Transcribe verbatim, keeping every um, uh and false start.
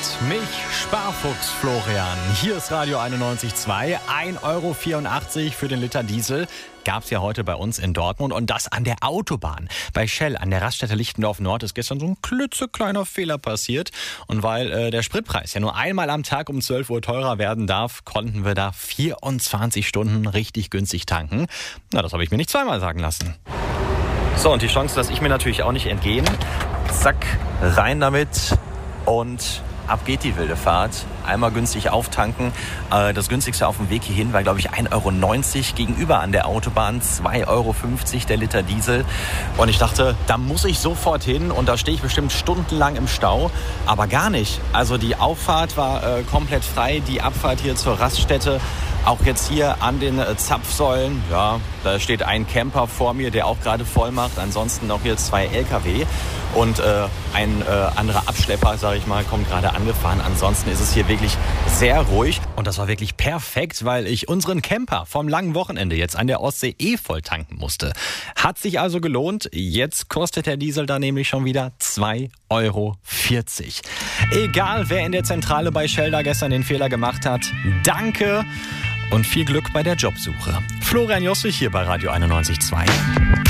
Nennt mich Sparfuchs Florian. Hier ist Radio einundneunzig Komma zwei. ein Euro vierundachtzig für den Liter Diesel. Gab es ja heute bei uns in Dortmund und das an der Autobahn. Bei Shell an der Raststätte Lichtendorf Nord ist gestern so ein klitzekleiner Fehler passiert. Und weil äh, der Spritpreis ja nur einmal am Tag um zwölf Uhr teurer werden darf, konnten wir da vierundzwanzig Stunden richtig günstig tanken. Na, das habe ich mir nicht zweimal sagen lassen. So, und die Chance lasse ich mir natürlich auch nicht entgehen. Zack, rein damit und ab geht die wilde Fahrt. Einmal günstig auftanken. Das günstigste auf dem Weg hierhin war, glaube ich, ein Euro neunzig. Gegenüber an der Autobahn zwei Euro fünfzig der Liter Diesel. Und ich dachte, da muss ich sofort hin. Und da stehe ich bestimmt stundenlang im Stau. Aber gar nicht. Also die Auffahrt war äh, komplett frei. Die Abfahrt hier zur Raststätte. Auch jetzt hier an den äh, Zapfsäulen. Ja, da steht ein Camper vor mir, der auch gerade voll macht. Ansonsten noch hier zwei L K W. Und äh, ein äh, anderer Abschlepper, sage ich mal, kommt gerade angefahren. Ansonsten ist es hier wirklich sehr ruhig. Und das war wirklich perfekt, weil ich unseren Camper vom langen Wochenende jetzt an der Ostsee eh voll tanken musste. Hat sich also gelohnt. Jetzt kostet der Diesel da nämlich schon wieder zwei Euro vierzig. Egal, wer in der Zentrale bei Shell da gestern den Fehler gemacht hat. Danke und viel Glück bei der Jobsuche. Florian Jossich hier bei Radio einundneunzig Komma zwei.